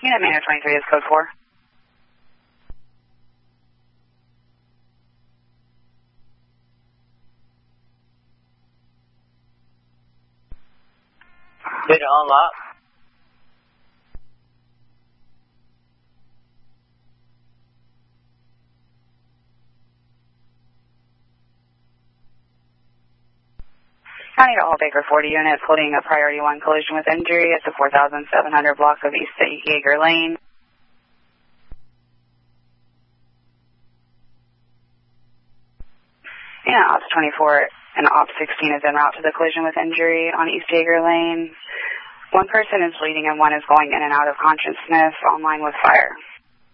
Unit Manor 23 is code 4. Did it unlock? County to all Baker 40 units holding a priority 1 collision with injury at the 4,700 block of East Yeager Lane. Yeah, Ops 24 and Ops 16 is en route to the collision with injury on East Yeager Lane. One person is bleeding and one is going in and out of consciousness, online with fire.